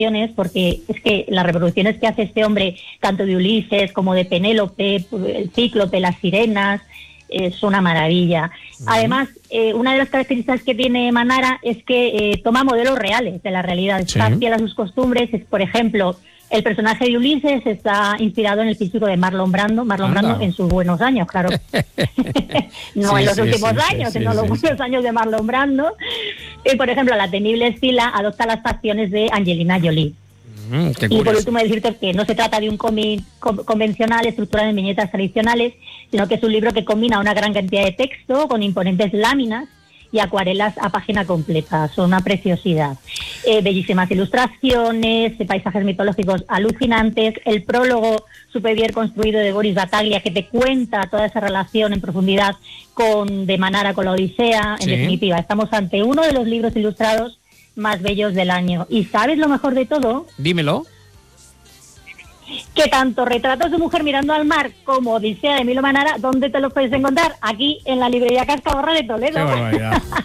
reproducciones, porque es que las reproducciones que hace este hombre, tanto de Ulises como de Penélope, el Cíclope, las sirenas, es una maravilla. Además, una de las características que tiene Manara es que toma modelos reales de la realidad, está fiel a sus costumbres. Por ejemplo, el personaje de Ulises está inspirado en el físico de Marlon Brando, en sus buenos años, claro. No en los últimos años, sino los buenos años de Marlon Brando. Y, por ejemplo, la temible Escila adopta las facciones de Angelina Jolie. Y por último decirte que no se trata de un cómic convencional estructurado en viñetas tradicionales, sino que es un libro que combina una gran cantidad de texto con imponentes láminas y acuarelas a página completa. Son una preciosidad. Bellísimas ilustraciones, paisajes mitológicos alucinantes, el prólogo súper bien construido de Boris Battaglia, que te cuenta toda esa relación en profundidad de Manara con la Odisea. En definitiva, estamos ante uno de los libros ilustrados más bellos del año. ¿Y sabes lo mejor de todo? Dímelo. Que tanto Retratos de mujer mirando al mar como Odisea de Emilio Manara, ¿dónde te los puedes encontrar? Aquí en la librería Cascaborra de Toledo.